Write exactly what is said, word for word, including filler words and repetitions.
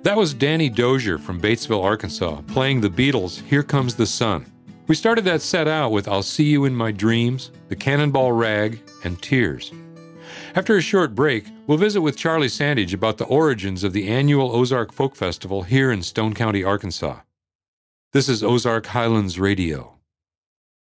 That was Danny Dozier from Batesville, Arkansas, playing the Beatles' Here Comes the Sun. We started that set out with I'll See You in My Dreams, The Cannonball Rag, and Tears. After a short break, we'll visit with Charlie Sandage about the origins of the annual Ozark Folk Festival here in Stone County, Arkansas. This is Ozark Highlands Radio.